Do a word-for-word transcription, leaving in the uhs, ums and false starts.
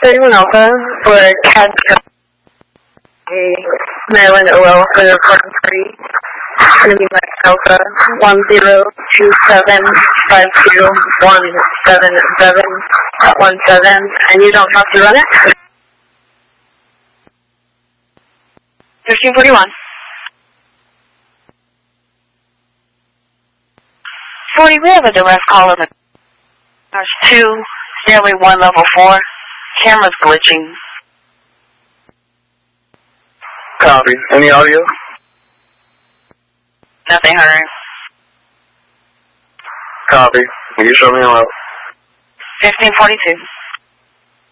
thirty-one Alpha for C A D Maryland O L for the recording party. It's going to be Mike Alpha one zero two seven five two one seven seven one seven, and you don't have to run it. thirteen forty-one. forty, we have a direct call of the Nurse two, Stairway one, Level four. Camera's glitching. Copy. Any audio? Nothing heard. Copy. Can you show me a left? fifteen forty-two.